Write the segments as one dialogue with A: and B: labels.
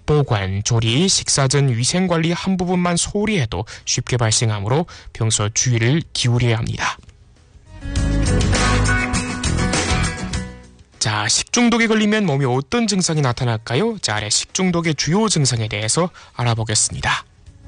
A: 보관, 조리, 식사 전 위생관리 한 부분만 소홀히 해도 쉽게 발생하므로 평소 주의를 기울여야 합니다. 자, 식중독에 걸리면 몸에 어떤 증상이 나타날까요? 자, 아래 식중독의 주요 증상에 대해서 알아보겠습니다.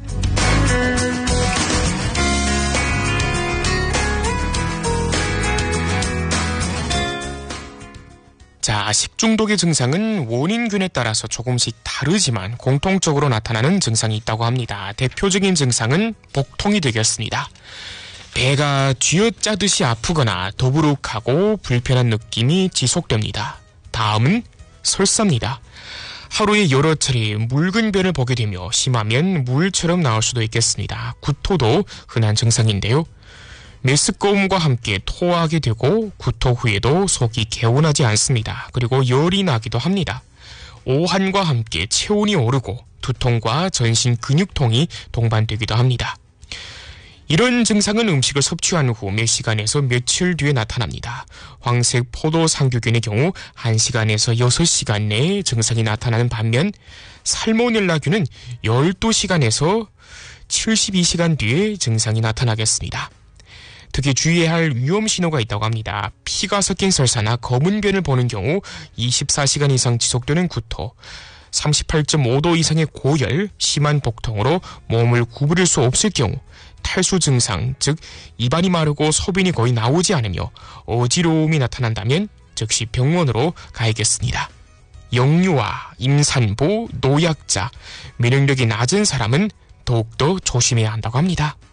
A: 자, 식중독의 증상은 원인균에 따라서 조금씩 다르지만 공통적으로 나타나는 증상이 있다고 합니다. 대표적인 증상은 복통이 되겠습니다. 배가 쥐어짜듯이 아프거나 더부룩하고 불편한 느낌이 지속됩니다. 다음은 설사입니다. 하루에 여러 차례 묽은 변을 보게 되며 심하면 물처럼 나올 수도 있겠습니다. 구토도 흔한 증상인데요. 메스꺼움과 함께 토하게 되고 구토 후에도 속이 개운하지 않습니다. 그리고 열이 나기도 합니다. 오한과 함께 체온이 오르고 두통과 전신 근육통이 동반되기도 합니다. 이런 증상은 음식을 섭취한 후 몇 시간에서 며칠 뒤에 나타납니다. 황색 포도상규균의 경우 1시간에서 6시간 내에 증상이 나타나는 반면 살모넬라균은 12시간에서 72시간 뒤에 증상이 나타나겠습니다. 특히 주의해야 할 위험 신호가 있다고 합니다. 피가 섞인 설사나 검은 변을 보는 경우 24시간 이상 지속되는 구토, 38.5도 이상의 고열, 심한 복통으로 몸을 구부릴 수 없을 경우, 탈수 증상, 즉 입안이 마르고 소변이 거의 나오지 않으며 어지러움이 나타난다면 즉시 병원으로 가야겠습니다. 영유아, 임산부, 노약자, 면역력이 낮은 사람은 더욱더 조심해야 한다고 합니다.